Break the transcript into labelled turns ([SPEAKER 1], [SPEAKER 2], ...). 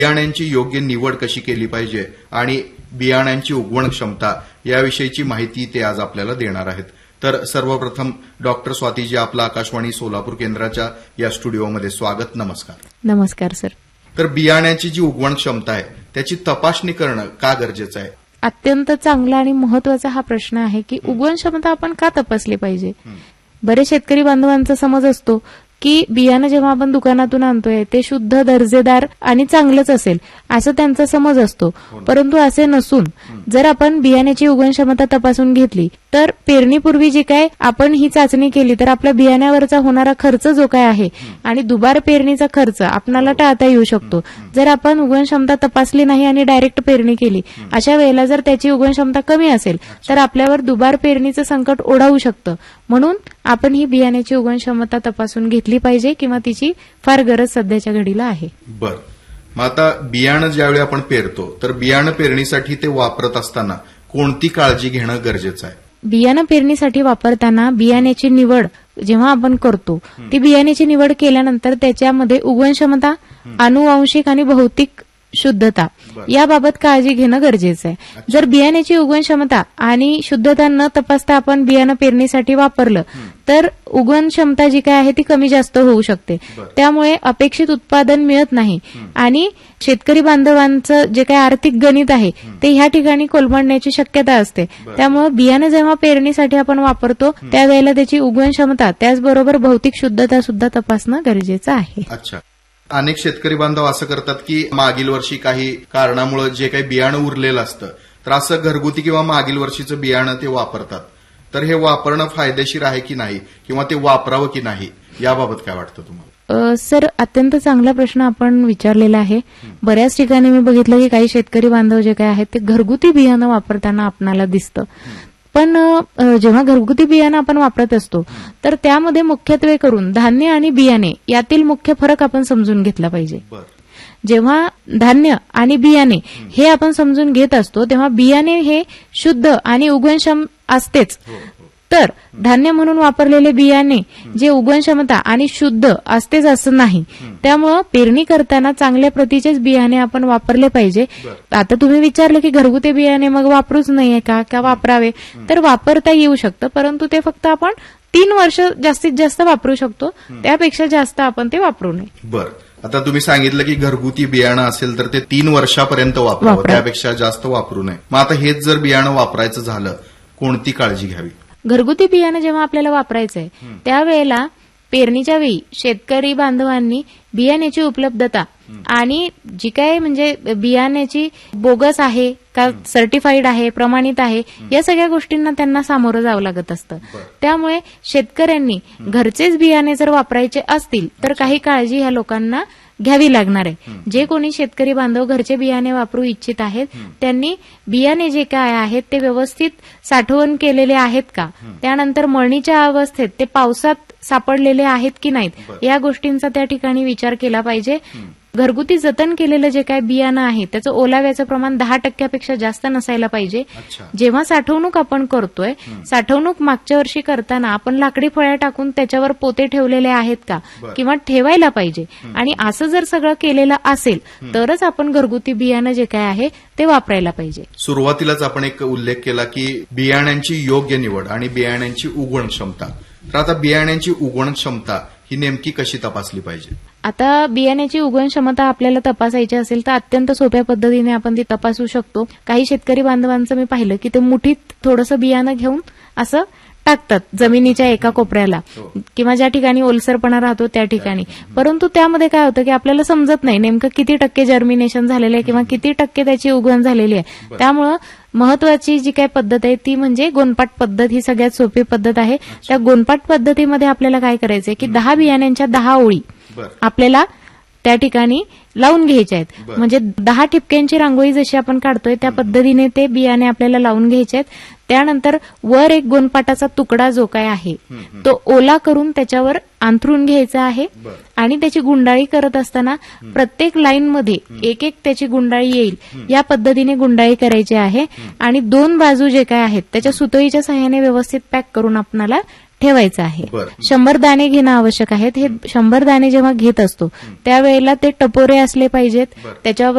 [SPEAKER 1] बियाण्यांची योग्य निवड कशी केली पाहिजे आणि बियाण्यांची उगवण क्षमता याविषयीची माहिती ते आज आपल्याला देणार आहेत. तर सर्वप्रथम डॉक्टर स्वातीजी, आपलं आकाशवाणी सोलापूर केंद्राच्या या स्टुडिओमध्ये स्वागत. नमस्कार.
[SPEAKER 2] नमस्कार सर.
[SPEAKER 1] तर बियाण्याची जी उगवण क्षमता आहे त्याची तपासणी करणं का गरजेचं आहे?
[SPEAKER 2] अत्यंत चांगला आणि महत्वाचा हा प्रश्न आहे की उगवण क्षमता आपण का तपासली पाहिजे. बरेच शेतकरी बांधवांचा समज असतो की बियाणं जेव्हा आपण दुकानातून आणतोय ते शुद्ध, दर्जेदार आणि चांगलंच असेल असं त्यांचा समज असतो. परंतु असे नसून जर आपण बियाण्याची उगवण क्षमता तपासून घेतली तर पेरणीपूर्वी जी काय आपण ही चाचणी केली तर आपल्या बियाण्यावरचा होणारा खर्च जो काय आहे आणि दुबार पेरणीचा खर्च आपल्याला टाळता येऊ शकतो. जर आपण उगवण क्षमता तपासली नाही आणि डायरेक्ट पेरणी केली, अशा वेळेला जर त्याची उगवण क्षमता कमी असेल तर आपल्यावर दुबार पेरणीचं संकट ओढावू शकतं. म्हणून आपण ही बियाण्याची उगवण क्षमता तपासून घेतली पाहिजे किंवा तिची फार गरज सध्याच्या घडीला आहे.
[SPEAKER 1] बरं, मग आता बियाणं ज्यावेळी आपण पेरतो तर बियाणं पेरणीसाठी ते वापरत असताना कोणती काळजी घेणं गरजेचं आहे?
[SPEAKER 2] बियाणं पेरणीसाठी वापरताना बियाण्याची निवड जेव्हा आपण करतो ती बियाण्याची निवड केल्यानंतर त्याच्यामध्ये उगवण क्षमता, आनुवांशिक आणि भौतिक शुद्धता याबाबत काळजी घेणं गरजेचं आहे. जर बियाण्याची उगवण क्षमता आणि शुद्धता न तपासता आपण बियाणं पेरणीसाठी वापरलं तर उगवण क्षमता जी काय आहे ती कमी जास्त होऊ शकते. त्यामुळे अपेक्षित उत्पादन मिळत नाही आणि शेतकरी बांधवांचं जे काही आर्थिक गणित आहे ते ह्या ठिकाणी कोलमडण्याची शक्यता असते. त्यामुळे बियाणं जेव्हा पेरणीसाठी आपण वापरतो त्यावेळेला त्याची उगवण क्षमता त्याचबरोबर भौतिक शुद्धता सुद्धा तपासणं गरजेचं आहे.
[SPEAKER 1] अच्छा, अनेक शेतकरी बांधव असं करतात की मागील वर्षी काही कारणामुळे जे काही बियाणं उरलेलं असतं तर असं घरगुती किंवा मागील वर्षीचं बियाणं ते वापरतात. तर हे वापरणं फायदेशीर आहे की नाही किंवा ते वापरावं की नाही याबाबत काय वाटतं तुम्हाला?
[SPEAKER 2] सर, अत्यंत चांगला प्रश्न आपण विचारलेला आहे. बऱ्याच ठिकाणी मी बघितलं की काही शेतकरी बांधव जे काय आहेत ते घरगुती बियाणं वापरताना आपणाला दिसतं. पण जेव्हा घरगुती बियाणं आपण वापरत असतो तर त्यामध्ये मुख्यत्वे करून धान्य आणि बियाणे यातील मुख्य फरक आपण समजून घेतला पाहिजे. जेव्हा धान्य आणि बियाणे हे आपण समजून घेत असतो तेव्हा बियाणे हे शुद्ध आणि उगवणक्षम असतेच, तर धान्य म्हणून वापरलेले बियाणे जे उगवण क्षमता आणि शुद्ध असतेच असं नाही. त्यामुळं पेरणी करताना चांगल्या प्रतीचेच बियाणे आपण वापरले पाहिजे. आता तुम्ही विचारलं की घरगुती बियाणे मग वापरूच नाहीये का वापरावे, तर वापरता येऊ शकतं, परंतु ते फक्त आपण 3 वर्ष जास्तीत जास्त वापरू शकतो, त्यापेक्षा जास्त आपण ते वापरू नये.
[SPEAKER 1] बरं, आता तुम्ही सांगितलं की घरगुती बियाणं असेल तर ते 3 वर्षापर्यंत वापरावं, त्यापेक्षा जास्त वापरू नये. मग आता हेच जर बियाणं वापरायचं झालं कोणती काळजी घ्यावी?
[SPEAKER 2] घरगुती बियाणं जेव्हा आपल्याला वापरायचंय त्यावेळेला पेरणीच्या वेळी शेतकरी बांधवांनी बियाण्याची उपलब्धता आणि जी काय म्हणजे बियाण्याची बोगस आहे का सर्टिफाईड आहे, प्रमाणित आहे, या सगळ्या गोष्टींना त्यांना सामोरं जावं लागत असतं. त्यामुळे शेतकऱ्यांनी घरचेच बियाणे जर वापरायचे असतील तर काही काळजी ह्या लोकांना घ्यावी लागणार आहे. जे कोणी शेतकरी बांधव घरचे बियाणे वापरू इच्छित आहेत त्यांनी बियाणे जे काय आहेत ते व्यवस्थित साठवण केलेले आहेत का, त्यानंतर मळणीच्या अवस्थेत ते पावसात सापडलेले आहेत की नाहीत या गोष्टींचा त्या ठिकाणी विचार केला पाहिजे. घरगुती जतन केलेलं जे काय बियाणं आहे त्याचं ओलाव्याचं प्रमाण 10% जास्त नसायला पाहिजे. जेव्हा साठवणूक आपण करतोय, साठवणूक मागच्या वर्षी करताना आपण लाकडी फळ्या टाकून त्याच्यावर पोते ठेवलेले आहेत का किंवा ठेवायला पाहिजे. आणि असं जर सगळं केलेलं असेल तरच आपण घरगुती बियाणं जे काय आहे ते वापरायला पाहिजे.
[SPEAKER 1] सुरुवातीलाच आपण एक उल्लेख केला की बियाण्यांची योग्य निवड आणि बियाण्यांची उगवण क्षमता. तर आता बियाण्यांची उगवण क्षमता ही नेमकी कशी तपासली पाहिजे?
[SPEAKER 2] आता बियाण्याची उगवण क्षमता आपल्याला तपासायची असेल तर अत्यंत सोप्या पद्धतीने आपण ती तपासू शकतो. काही शेतकरी बांधवांचं मी पाहिलं की ते मुठीत थोडंसं बियाणं घेऊन असं टाकतात जमिनीच्या एका कोपऱ्याला किंवा ज्या ठिकाणी ओलसरपणा राहतो त्या ठिकाणी, परंतु त्यामध्ये काय होतं की आपल्याला समजत नाही नेमकं किती टक्के जर्मिनेशन झालेलं आहे किंवा किती टक्के त्याची उगवण झालेली आहे. त्यामुळं महत्वाची जी काही पद्धत आहे ती म्हणजे गोनपाट पद्धत. ही सगळ्यात सोपी पद्धत आहे. त्या गोनपाट पद्धतीमध्ये आपल्याला काय करायचंय की 10 बियाण्यांच्या 10 ओळी आपल्याला त्या ठिकाणी लावून घ्यायच्या आहेत. म्हणजे 10 ठिपक्यांची रांगोळी जशी आपण काढतोय त्या पद्धतीने ते बियाणे आपल्याला लावून घ्यायचे आहेत. त्यानंतर वर एक गोनपाटाचा तुकडा जो काय आहे तो ओला करून त्याच्यावर अंथरून घ्यायचा आहे आणि त्याची गुंडाळी करत असताना प्रत्येक लाईनमध्ये एक एक त्याची गुंडाळी येईल या पद्धतीने गुंडाळी करायची आहे. आणि 2 बाजू जे काय आहेत त्याच्या सुतळीच्या सहाय्याने व्यवस्थित पॅक करून आपल्याला ठेवायचं आहे.
[SPEAKER 1] बरं.
[SPEAKER 2] 100 दाणे घेणं आवश्यक आहेत. हे 100 दाणे जेव्हा घेत असतो त्यावेळेला ते टपोरे असले पाहिजेत,
[SPEAKER 1] बरं.
[SPEAKER 2] त्याच्यावर